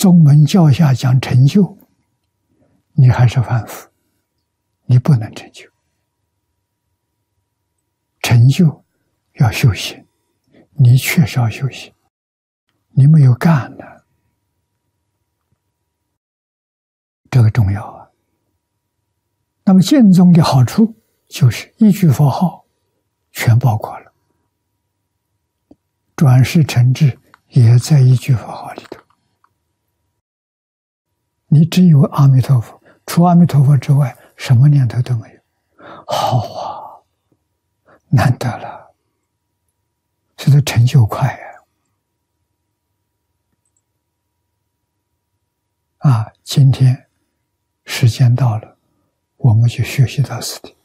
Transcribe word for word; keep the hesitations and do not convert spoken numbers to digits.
宗门教下讲成就，你还是凡夫，你不能成就。成就要修行，你缺少修行，你没有干呢，这个重要啊。那么净宗的好处就是一句佛号全包括了，转世成智也在一句佛号里头。你只有阿弥陀佛，除阿弥陀佛之外，什么念头都没有。好啊，难得了，这个成就快啊！啊，今天时间到了，我们就学习到此地。